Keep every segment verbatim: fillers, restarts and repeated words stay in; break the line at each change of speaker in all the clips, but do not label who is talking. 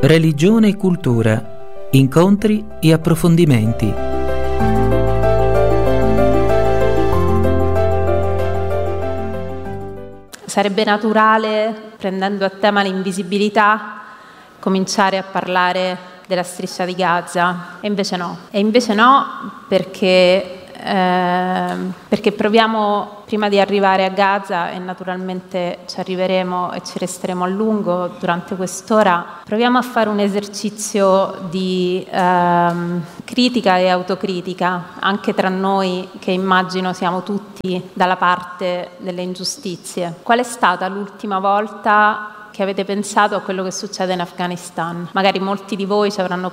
Religione e cultura, incontri e approfondimenti.
Sarebbe naturale, prendendo a tema l'invisibilità, cominciare a parlare della striscia di Gaza, e invece no. E invece no perché, eh, perché proviamo, prima di arrivare a Gaza, e naturalmente ci arriveremo e ci resteremo a lungo durante quest'ora, proviamo a fare un esercizio di ehm, critica e autocritica, anche tra noi che immagino siamo tutti dalla parte delle ingiustizie. Qual è stata l'ultima volta che avete pensato a quello che succede in Afghanistan? Magari molti di voi ci avranno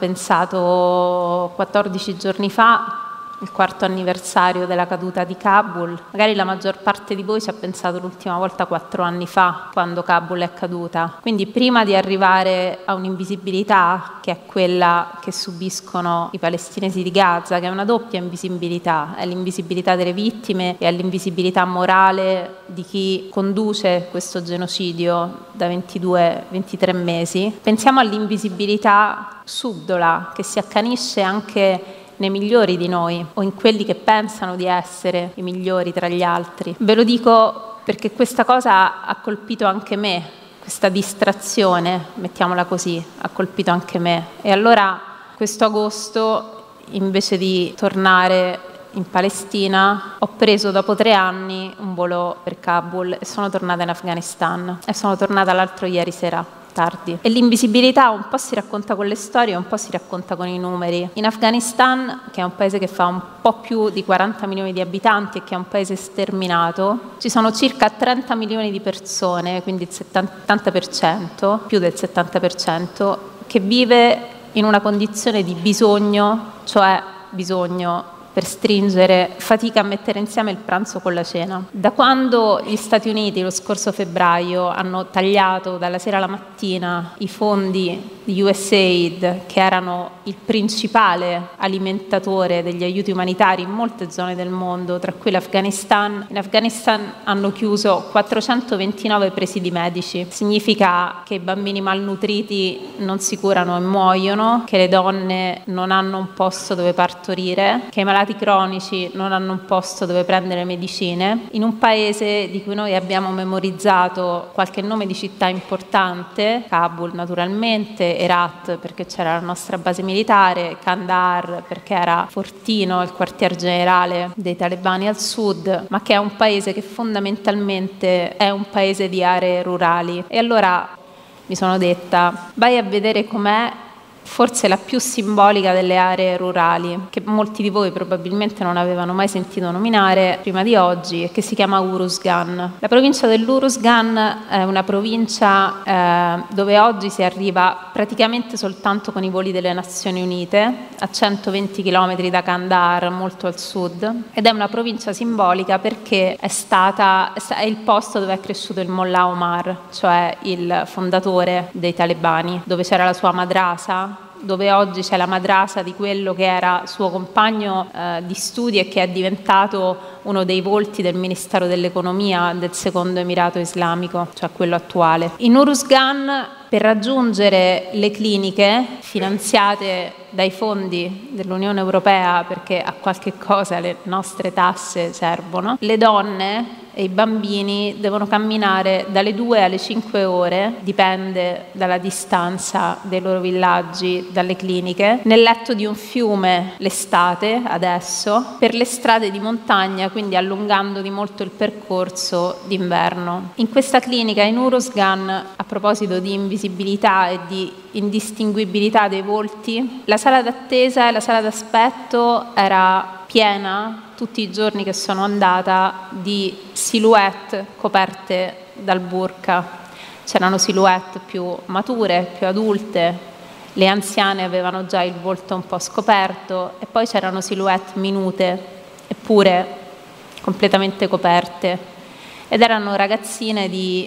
pensato quattordici giorni fa, il quarto anniversario della caduta di Kabul. Magari la maggior parte di voi ci ha pensato l'ultima volta quattro anni fa, quando Kabul è caduta. Quindi prima di arrivare a un'invisibilità, che è quella che subiscono i palestinesi di Gaza, che è una doppia invisibilità, è l'invisibilità delle vittime e è l'invisibilità morale di chi conduce questo genocidio da ventidue ventitré mesi, pensiamo all'invisibilità subdola che si accanisce anche nei migliori di noi o in quelli che pensano di essere i migliori tra gli altri. Ve lo dico perché questa cosa ha colpito anche me, questa distrazione, mettiamola così, ha colpito anche me. E allora questo agosto, invece di tornare in Palestina, ho preso dopo tre anni un volo per Kabul e sono tornata in Afghanistan e sono tornata l'altro ieri sera tardi. E l'invisibilità un po' si racconta con le storie, un po' si racconta con i numeri. In Afghanistan, che è un paese che fa un po' più di quaranta milioni di abitanti e che è un paese sterminato, ci sono circa trenta milioni di persone, quindi il settanta per cento, più del settanta per cento, che vive in una condizione di bisogno, cioè bisogno per stringere, fatica a mettere insieme il pranzo con la cena. Da quando gli Stati Uniti lo scorso febbraio hanno tagliato dalla sera alla mattina i fondi di U S A I D, che erano il principale alimentatore degli aiuti umanitari in molte zone del mondo, tra cui l'Afghanistan, in Afghanistan hanno chiuso quattrocentoventinove presidi medici. Significa che i bambini malnutriti non si curano e muoiono, che le donne non hanno un posto dove partorire, che i malati cronici non hanno un posto dove prendere medicine, in un paese di cui noi abbiamo memorizzato qualche nome di città importante, Kabul naturalmente, Herat perché c'era la nostra base militare, Kandahar perché era Fortino, il quartier generale dei talebani al sud, ma che è un paese che fondamentalmente è un paese di aree rurali. E allora mi sono detta, vai a vedere com'è forse la più simbolica delle aree rurali, che molti di voi probabilmente non avevano mai sentito nominare prima di oggi, e che si chiama Uruzgan. La provincia dell'Uruzgan è una provincia eh, dove oggi si arriva praticamente soltanto con i voli delle Nazioni Unite, a centoventi chilometri da Kandahar, molto al sud, ed è una provincia simbolica perché è stata è il posto dove è cresciuto il Mullah Omar, cioè il fondatore dei talebani, dove c'era la sua madrasa, dove oggi c'è la madrasa di quello che era suo compagno eh, di studi e che è diventato uno dei volti del Ministero dell'Economia del secondo Emirato Islamico, cioè quello attuale. In Uruzgan, per raggiungere le cliniche finanziate dai fondi dell'Unione Europea, perché a qualche cosa le nostre tasse servono, le donne e i bambini devono camminare dalle due alle cinque ore, dipende dalla distanza dei loro villaggi dalle cliniche, nel letto di un fiume l'estate, adesso, per le strade di montagna, quindi allungando di molto il percorso d'inverno. In questa clinica in Uruzgan, a proposito di invisibilità e di indistinguibilità dei volti, la sala d'attesa e la sala d'aspetto era piena tutti i giorni che sono andata di silhouette coperte dal burqa. C'erano silhouette più mature, più adulte, le anziane avevano già il volto un po' scoperto e poi c'erano silhouette minute eppure completamente coperte, ed erano ragazzine di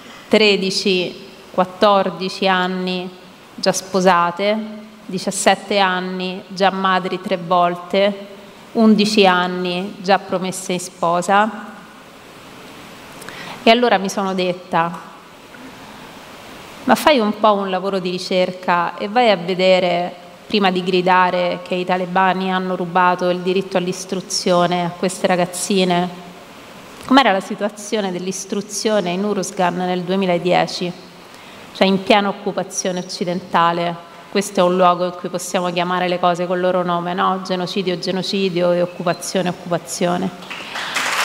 tredici quattordici anni già sposate, diciassette anni già madri tre volte, undici anni già promesse in sposa. E allora mi sono detta, ma fai un po' un lavoro di ricerca e vai a vedere, prima di gridare che i talebani hanno rubato il diritto all'istruzione a queste ragazzine, com'era la situazione dell'istruzione in Uruzgan nel duemiladieci, cioè in piena occupazione occidentale. Questo è un luogo in cui possiamo chiamare le cose col loro nome, no? Genocidio, genocidio e occupazione, occupazione.